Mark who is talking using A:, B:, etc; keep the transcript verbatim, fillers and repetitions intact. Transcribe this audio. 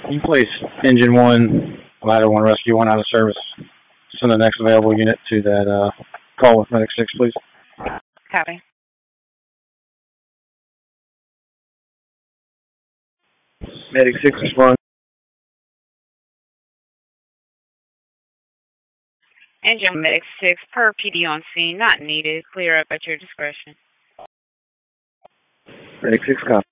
A: You place engine one, ladder one, rescue one out of service. Send the next available unit to that uh, call with medic six, please.
B: Copy.
A: Medic six respond.
B: Engine medic six per P D on scene, not needed. Clear up at your discretion.
A: Medic six, copy.